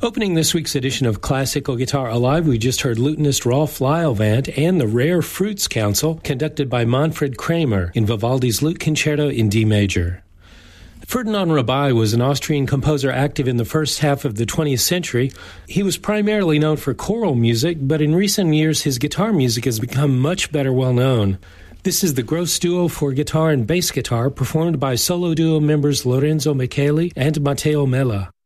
Opening this week's edition of Classical Guitar Alive, we just heard lutenist Rolf Lylvand and the Rare Fruits Council, conducted by Manfred Kramer in Vivaldi's Lute Concerto in D major. Ferdinand Rebay was an Austrian composer active in the first half of the 20th century. He was primarily known for choral music, but in recent years his guitar music has become much better well known. This is the Gross Duo for guitar and bass guitar, performed by solo duo members Lorenzo Micheli and Matteo Mella.